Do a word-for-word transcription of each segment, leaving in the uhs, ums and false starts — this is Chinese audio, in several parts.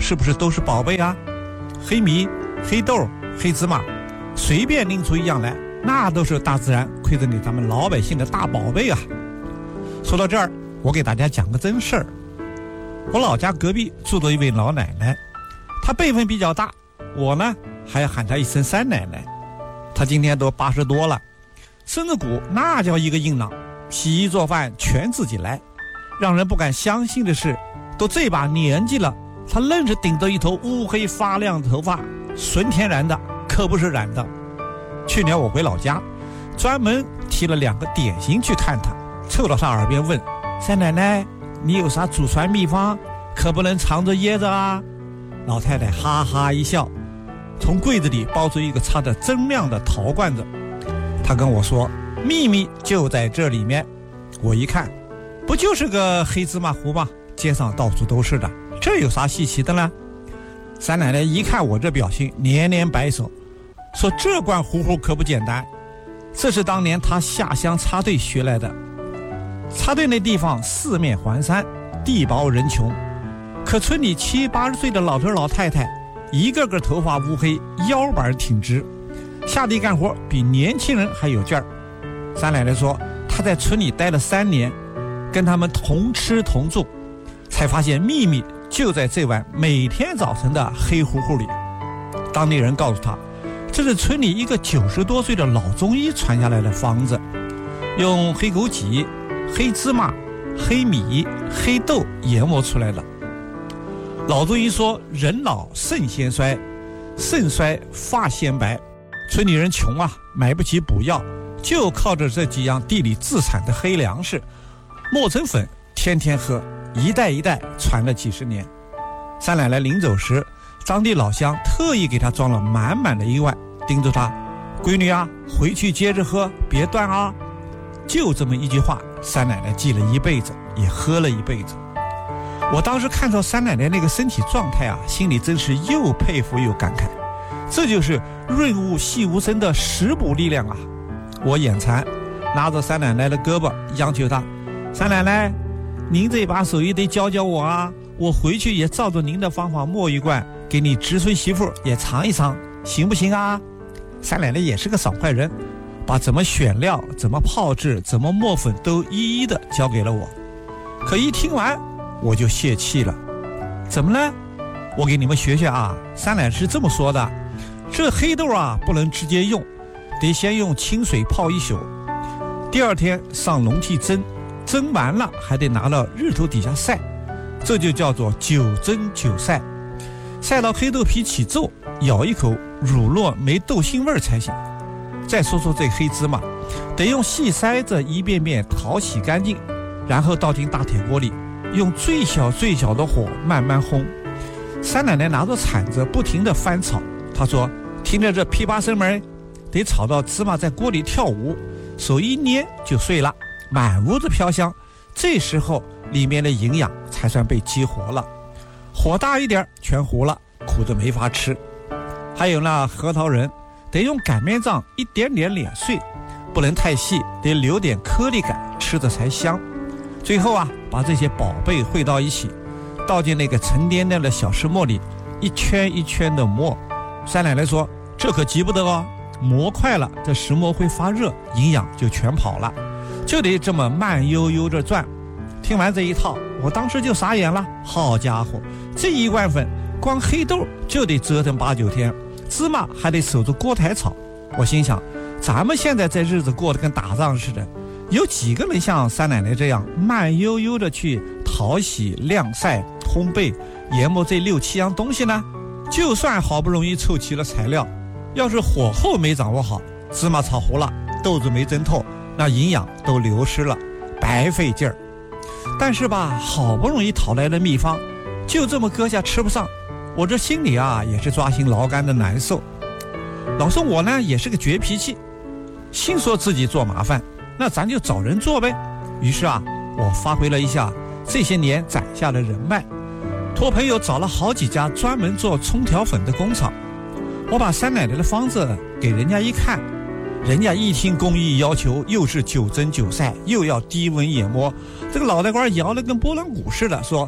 是不是都是宝贝啊？黑米、黑豆、黑芝麻，随便拎出一样来，那都是大自然馈赠给咱们老百姓的大宝贝啊。说到这儿，我给大家讲个真事儿。我老家隔壁住着一位老奶奶，她辈分比较大，我呢还要喊她一声三奶奶。她今天都八十多了，身子骨那叫一个硬朗，洗衣做饭全自己来。让人不敢相信的是，都这把年纪了，她愣是顶着一头乌黑发亮的头发，纯天然的，可不是染的。去年我回老家，专门提了两个点心去看她，凑到她耳边问：三奶奶，你有啥祖传秘方，可不能藏着掖着啊？老太太哈哈一笑，从柜子里包出一个插着锃亮的陶罐子。她跟我说，秘密就在这里面。我一看，不就是个黑芝麻糊吗？街上到处都是的，这有啥稀奇的呢？三奶奶一看我这表情，连连摆手，说这罐糊糊可不简单，这是当年她下乡插队学来的。插队那地方四面环山，地薄人穷，可村里七八十岁的老头老太太，一个个头发乌黑，腰板挺直，下地干活比年轻人还有劲儿。三奶奶说，她在村里待了三年，跟他们同吃同住，才发现秘密就在这碗每天早晨的黑糊糊里。当地人告诉她，这是村里一个九十多岁的老中医传下来的方子，用黑枸杞、黑芝麻、黑米、黑豆研磨出来的。老中医说，人老肾先衰，肾衰发先白，村里人穷啊，买不起补药，就靠着这几样地里自产的黑粮食磨成粉，天天喝，一代一代传了几十年。三奶奶临走时，当地老乡特意给她装了满满的一碗，叮嘱她，闺女啊，回去接着喝，别断啊。就这么一句话，三奶奶记了一辈子，也喝了一辈子。我当时看到三奶奶那个身体状态啊，心里真是又佩服又感慨，这就是润物细无声的食补力量啊。我眼馋，拿着三奶奶的胳膊央求她，三奶奶，您这把手艺得教教我啊，我回去也照着您的方法磨一罐，给你侄孙媳妇也尝一尝，行不行啊？三奶奶也是个爽快人，把怎么选料、怎么泡制、怎么磨粉都一一的教给了我。可一听完我就泄气了。怎么了？我给你们学学啊。三奶奶是这么说的，这黑豆啊不能直接用，得先用清水泡一宿，第二天上笼屉蒸，蒸完了还得拿到日头底下晒，这就叫做九蒸九晒，晒到黑豆皮起皱，咬一口乳酪没豆腥味才行。再说说这黑芝麻，得用细筛子一遍遍淘洗干净，然后倒进大铁锅里，用最小最小的火慢慢烘。三奶奶拿着铲子不停地翻炒，她说听着这噼啪声没，得炒到芝麻在锅里跳舞，手一捏就碎了，满屋子飘香，这时候里面的营养才算被激活了。火大一点全糊了，苦的没法吃。还有那核桃仁，得用擀面杖一点点碾碎，不能太细，得留点颗粒感，吃着才香。最后啊，把这些宝贝汇到一起，倒进那个沉甸甸的小石磨里，一圈一圈的磨。三奶奶说，这可急不得哦，磨快了这石磨会发热，营养就全跑了，就得这么慢悠悠着转。听完这一套，我当时就傻眼了，好家伙，这一罐粉光黑豆就得折腾八九天，芝麻还得守着锅台炒。我心想，咱们现在这日子过得跟打仗似的，有几个人像三奶奶这样慢悠悠的去淘洗、晾晒、烘焙、研磨这六七样东西呢？就算好不容易凑齐了材料，要是火候没掌握好，芝麻炒糊了，豆子没蒸透，那营养都流失了，白费劲儿。但是吧，好不容易讨来的秘方，就这么搁下吃不上，我这心里啊也是抓心挠肝的难受。老孙我呢也是个倔脾气，心说自己做麻烦，那咱就找人做呗。于是啊，我发挥了一下这些年攒下的人脉，托朋友找了好几家专门做冲调粉的工厂。我把三奶奶的方子给人家一看，人家一听工艺要求，又是九蒸九晒，又要低温研磨，这个脑袋瓜摇得跟拨浪鼓似的，说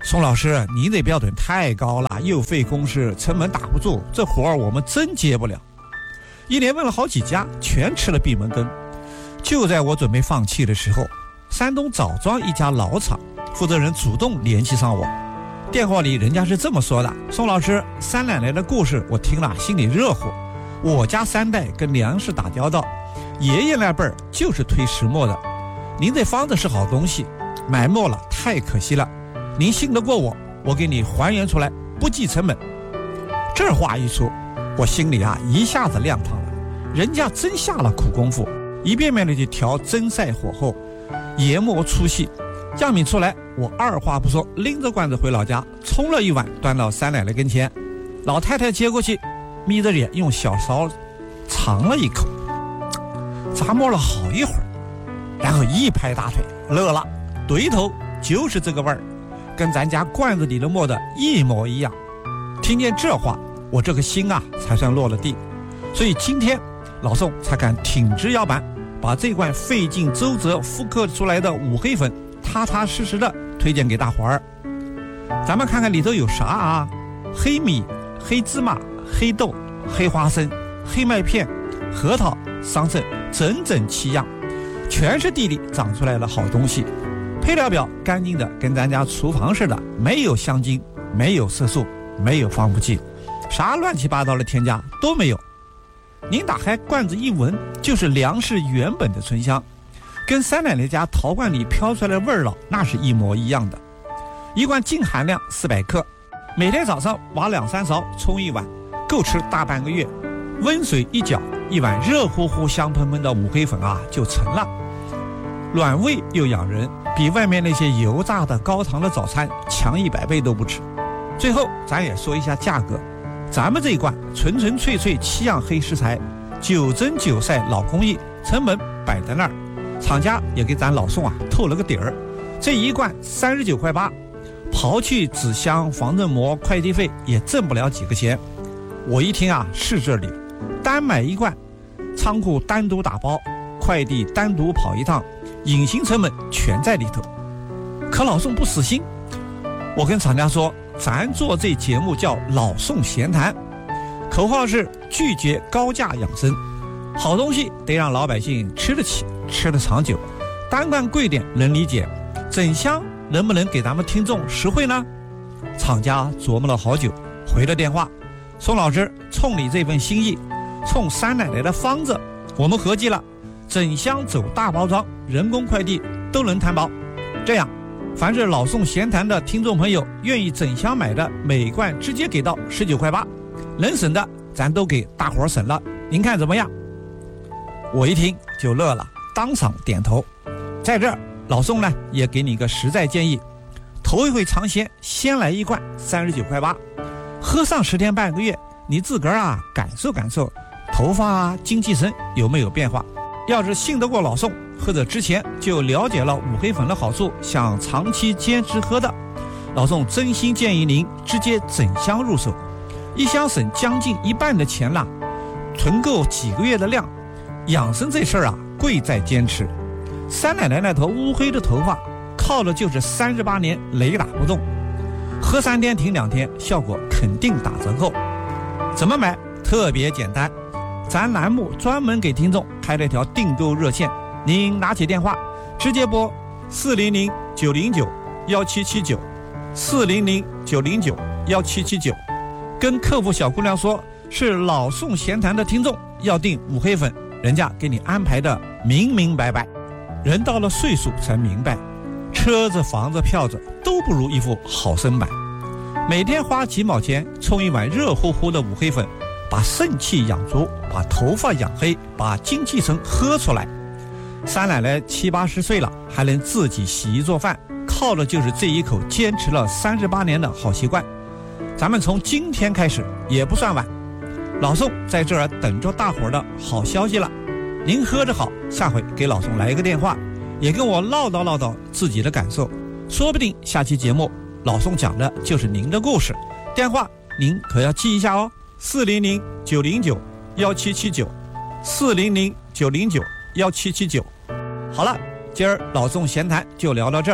宋老师，你这标准太高了，又费工时，成本打不住，这活儿我们真接不了。一连问了好几家，全吃了闭门羹。就在我准备放弃的时候，山东枣庄一家老厂负责人主动联系上我，电话里人家是这么说的：宋老师，三奶奶的故事我听了心里热乎，我家三代跟粮食打交道，爷爷那辈儿就是推石磨的，您这方子是好东西，埋没了太可惜了，您信得过我，我给你还原出来，不计成本。这话一出，我心里啊一下子亮堂了，人家真下了苦功夫，一遍遍的去调真晒火候，研磨粗细，样品出来，我二话不说，拎着罐子回老家，冲了一碗端到三奶奶跟前。老太太接过去，眯着脸用小勺尝了一口，咂摸了好一会儿，然后一拍大腿乐了，对头，就是这个味儿，跟咱家罐子里的磨的一模一样。听见这话，我这个心啊才算落了地。所以今天老宋才敢挺直腰板，把这罐费尽周折复刻出来的五黑粉踏踏实实的推荐给大伙儿。咱们看看里头有啥啊？黑米、黑芝麻、黑豆、黑花生、黑麦片、核桃、桑葚，整整七样，全是地里长出来的好东西。配料表干净的跟咱家厨房似的，没有香精，没有色素，没有防腐剂，啥乱七八糟的添加都没有。您打开罐子一闻，就是粮食原本的醇香，跟三奶奶家陶罐里飘出来的味儿道那是一模一样的。一罐净含量四百克，每天早上挖两三勺冲一碗，够吃大半个月。温水一搅，一碗热乎乎香喷喷的五黑粉啊就成了，暖胃又养人，比外面那些油炸的高糖的早餐强一百倍都不止。最后咱也说一下价格，咱们这一罐纯纯粹粹七样黑食材，九蒸九晒老工艺，成本摆在那儿，厂家也给咱老宋啊透了个底儿，这一罐三十九块八，刨去纸箱、防震膜、快递费，也挣不了几个钱。我一听啊是这里，单买一罐，仓库单独打包，快递单独跑一趟，隐形成本全在里头。可老宋不死心，我跟厂家说，咱做这节目叫老宋闲谈，口号是拒绝高价养生，好东西得让老百姓吃得起，吃得长久，单罐贵点能理解，整箱能不能给咱们听众实惠呢？厂家琢磨了好久，回了电话，宋老师，冲你这份心意，冲三奶奶的方子，我们合计了，整箱走大包装，人工快递都能摊包。这样，凡是老宋闲谈的听众朋友愿意整箱买的，每罐直接给到十九块八，能省的咱都给大伙省了，您看怎么样？我一听就乐了，当场点头。在这儿，老宋呢也给你一个实在建议，头一回尝鲜，先来一罐三十九块八，喝上十天半个月，你自个儿啊感受感受，头发啊精气神有没有变化。要是信得过老宋，或者之前就了解了五黑粉的好处，想长期坚持喝的，老宋真心建议您直接整箱入手，一箱省将近一半的钱啦，存够几个月的量。养生这事儿啊贵在坚持，三奶奶那头乌黑的头发靠的就是三十八年雷打不动，喝三天停两天，效果肯定打折扣。怎么买？特别简单，咱栏目专门给听众开了一条订购热线，您拿起电话直接拨四零零九零九幺七七九，四零零九零九幺七七九，跟客服小姑娘说是老宋闲谈的听众要订五黑粉，人家给你安排的明明白白。人到了岁数才明白，车子、房子、票子都不如一副好身板。每天花几毛钱冲一碗热乎乎的五黑粉，把肾气养足，把头发养黑，把精气神喝出来。三奶奶七八十岁了，还能自己洗衣做饭，靠的就是这一口坚持了三十八年的好习惯。咱们从今天开始也不算晚，老宋在这儿等着大伙的好消息了。您喝着好，下回给老宋来一个电话，也跟我唠叨唠叨自己的感受，说不定下期节目老宋讲的就是您的故事。电话您可要记一下哦，四零零九零九幺七七九，四零零九零九幺七七九。好了，今儿老宋闲谈就聊到这儿，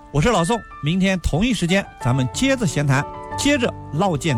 我是老宋，明天同一时间咱们接着闲谈，接着唠健